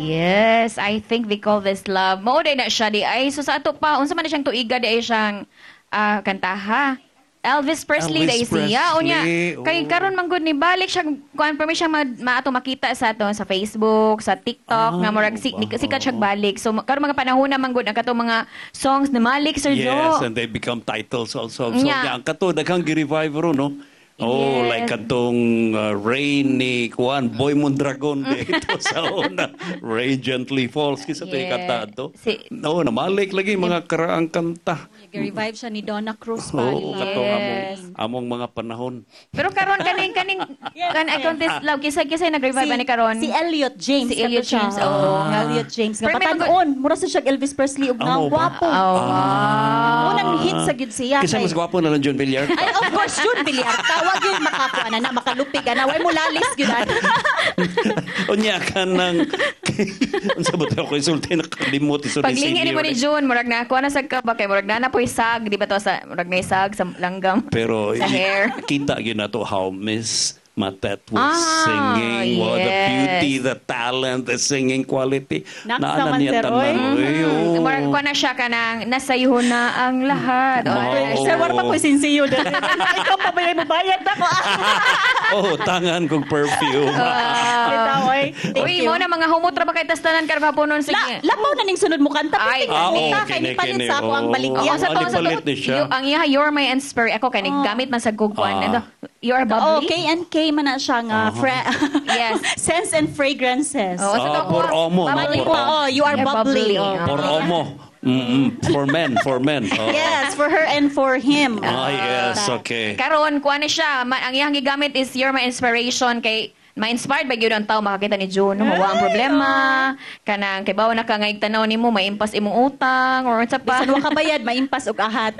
Yes, I think we call this love. Mao day na siya di ay so sa ato pa unsa man na siyang tuiga di ay siyang kantaha. Elvis Presley day siya. Unya kay karon man gud ni balik siya confirmation maato makita sa ato sa Facebook, sa TikTok nga murag sikat siya balik. So karon mga panahon na man gud ang kato mga songs na malik Sir Jo. Yes, and they become titles also. So yang kato daghang gi-revive ro no. Oh, like katong Rain ni Kuan, Boy Mondragon dito sa una. Rain Gently Falls. Kisa ito kanta ito. No, namalik lagi mga karaang kanta. Revive siya ni Donna Cruz pa. Oo, katong among mga panahon. Pero karon kaning I contest love kisa nag-revive ni karon. Si Elliot James. Si Elliot James. Elliot James. Nga patanon, mura sa siya Elvis Presley ug nga gwapo. Unang hit sa gid siya. Kisa mas gwapo na lang John Villar. Ay, of course, June Villar. Tawag yun makakuha na makalupig. Way mo lalis yun. Unya ka nang... Unsa ba ito ako isulti na kalimot iso ni Paglingi ni mo ni June, murag na kuha na sa kabak kay murag na po'y sag, di ba to sa murag na sag sa langgam. Pero sa hair. Kita yun na to how Miss Matet was singing. Wow, the beauty, the talent, the singing quality. Naana niya tanan. Murag kuha na siya kanang nasayho na ang lahat. Sir, wala pa ko sinsiyo. Ikaw pa ba yung bayad ako? Oh, tangan kong perfume. Uy, mo na mga humutra ba kay tastanan karbaponon sige. Labaw na ning sunod mo kanta. Ay, kay ni palit sa ako ang baligya. Palit ni siya. Ang iya, you're my inspiration. Ako kay gamit man sa gugwan. You're bubbly. K&K man na siya nga. Yes. Scents and fragrances. For Omo. You are bubbly. For Omo. For men. Yes, for her and for him. Yes, okay. Karon kuha na siya. Ang iyang gigamit is you're my inspiration kay ma-inspired ba gyud ang tao makakita ni June mawa ang problema kanang kay bawo na ka nga igtanaw nimo maimpas imong utang or unsa pa bisan wa ka bayad maimpas og ahat